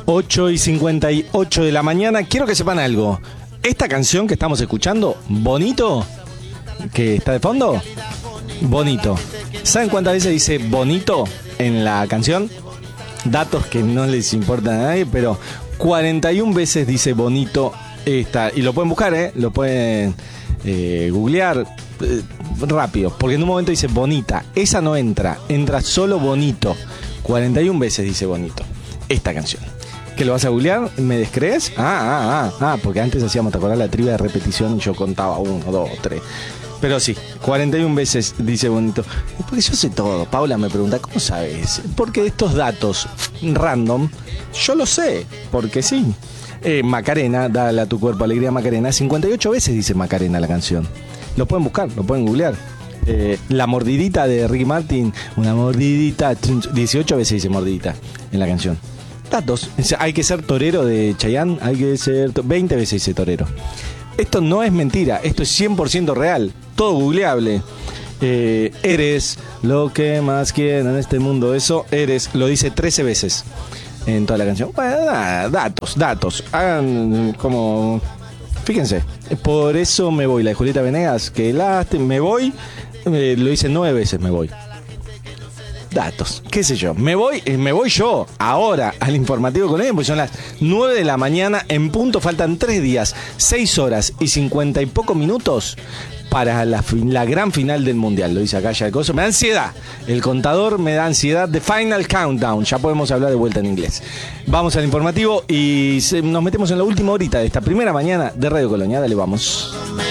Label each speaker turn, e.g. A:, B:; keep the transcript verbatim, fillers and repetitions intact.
A: ocho y cincuenta y ocho de la mañana. Quiero que sepan algo. Esta canción que estamos escuchando, Bonito, que está de fondo, Bonito. ¿Saben cuántas veces dice bonito en la canción? Datos que no les importan a nadie, pero cuarenta y una veces dice bonito esta. Y lo pueden buscar, ¿eh? Lo pueden eh, googlear eh, rápido, porque en un momento dice bonita. Esa no entra, entra solo bonito. cuarenta y una veces dice bonito esta canción. ¿Que lo vas a googlear? ¿Me descrees? Ah, ah, ah, ah, porque antes hacíamos, ¿te acordás? La trivia de repetición y yo contaba uno, dos, tres. Pero sí, cuarenta y una veces dice bonito. Porque yo sé todo. Paula me pregunta, ¿cómo sabes? Porque estos datos random, yo lo sé, porque sí. Eh, Macarena, dale a tu cuerpo alegría Macarena, cincuenta y ocho veces dice Macarena la canción. Lo pueden buscar, lo pueden googlear. Eh, la mordidita de Ricky Martin, una mordidita, dieciocho veces dice mordidita en la canción. Datos. Hay que ser torero de Chayanne, hay que ser veinte veces dice torero. Esto no es mentira, esto es cien por ciento real, todo googleable. Eh, eres lo que más quiero en este mundo, eso, eres, lo dice trece veces en toda la canción. Bueno, nada, datos, datos, hagan como, fíjense, por eso me voy, la de Julieta Venegas, que lástima, me voy, eh, lo dice nueve veces me voy. Datos, qué sé yo, me voy, me voy yo ahora al informativo con ellos, porque son las nueve de la mañana en punto, faltan tres días, seis horas y cincuenta y pocos minutos para la, la gran final del mundial. Lo dice acá ya el coso, me da ansiedad, el contador me da ansiedad. The Final Countdown, ya podemos hablar de vuelta en inglés. Vamos al informativo y se, nos metemos en la última horita de esta primera mañana de Radio Colonia. Dale, vamos.